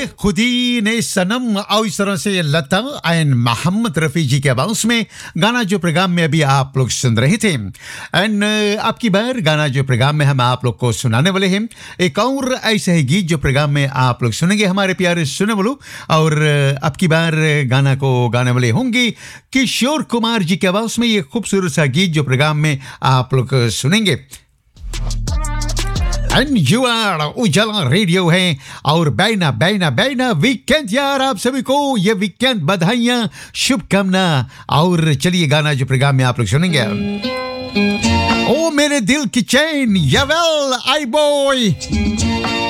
खुदी ने सनम और इस तरह से लता एंड मोहम्मद रफ़ी जी के आवाज में गाना जो प्रोग्राम में अभी आप लोग सुन रहे थे। एंड आपकी बार गाना जो प्रोग्राम में हम आप लोग को सुनाने वाले हैं एक और ऐसे ही गीत जो प्रोग्राम में आप लोग सुनेंगे हमारे प्यारे सुने वालों। और आपकी बार गाना को गाने वाले होंगे किशोर कुमार जी के आवाज में ये खूबसूरत सा गीत जो प्रोग्राम में आप लोग सुनेंगे। एंड यू आर उजाला रेडियो है और बैना बैना बैना वीकेंड यार आप सभी को ये वीकेंड बधाइयाँ शुभकामना। और चलिए गाना जो प्रोग्राम में आप लोग सुनेंगे ओ मेरे दिल की चैन यावेल आई बॉय